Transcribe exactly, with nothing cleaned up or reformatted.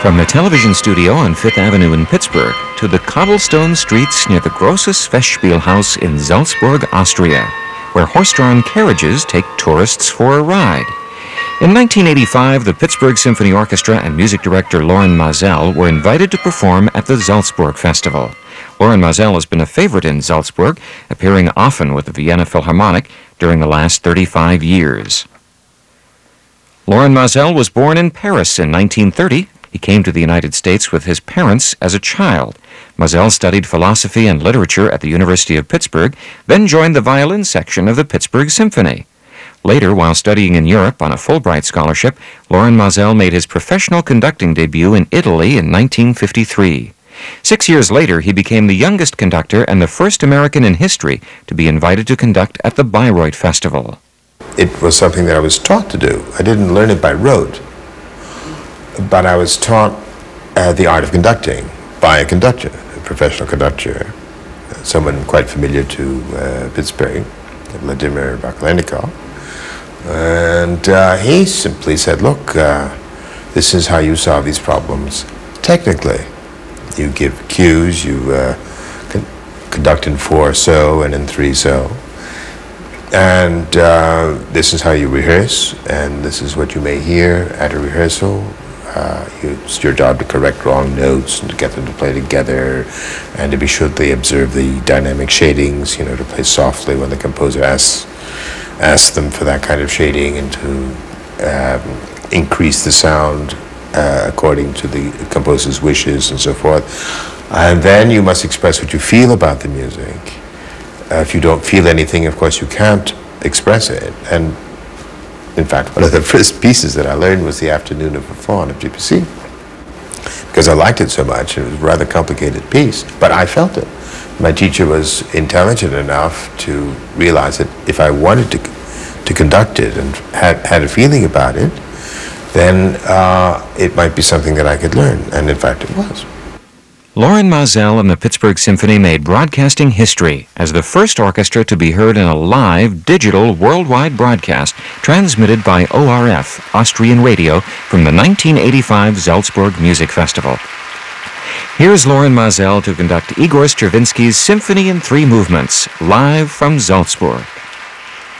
From the television studio on Fifth Avenue in Pittsburgh to the cobblestone streets near the Grosses Festspielhaus in Salzburg, Austria, where horse-drawn carriages take tourists for a ride. In nineteen eighty-five, the Pittsburgh Symphony Orchestra and music director Lorin Maazel were invited to perform at the Salzburg Festival. Lorin Maazel has been a favorite in Salzburg, appearing often with the Vienna Philharmonic during the last thirty-five years. Lorin Maazel was born in Paris in nineteen thirty. He came to the United States with his parents as a child. Maazel studied philosophy and literature at the University of Pittsburgh, then joined the violin section of the Pittsburgh Symphony. Later, while studying in Europe on a Fulbright scholarship, Lorin Maazel made his professional conducting debut in Italy in nineteen fifty-three. Six years later, he became the youngest conductor and the first American in history to be invited to conduct at the Bayreuth Festival. It was something that I was taught to do. I didn't learn it by rote, but I was taught uh, the art of conducting by a conductor, a professional conductor, someone quite familiar to uh, Pittsburgh, Vladimir Baklenikov. And uh, he simply said, look, uh, this is how you solve these problems technically. You give cues, you uh, con conduct in four so and in three so. And uh, this is how you rehearse, and this is what you may hear at a rehearsal. Uh, you, it's your job to correct wrong notes and to get them to play together and to be sure they observe the dynamic shadings, you know, to play softly when the composer asks, asks them for that kind of shading, and to um, increase the sound uh, according to the composer's wishes and so forth. And then you must express what you feel about the music. Uh, if you don't feel anything, of course, you can't express it. And in fact, one of the first pieces that I learned was The Afternoon of a Faun of Debussy, because I liked it so much. It was a rather complicated piece, but I felt it. My teacher was intelligent enough to realize that if I wanted to, to conduct it and had, had a feeling about it, then uh, it might be something that I could learn, and in fact it was. Lorin Maazel and the Pittsburgh Symphony made broadcasting history as the first orchestra to be heard in a live, digital, worldwide broadcast transmitted by O R F, Austrian Radio, from the nineteen eighty-five Salzburg Music Festival. Here's Lorin Maazel to conduct Igor Stravinsky's Symphony in Three Movements, live from Salzburg.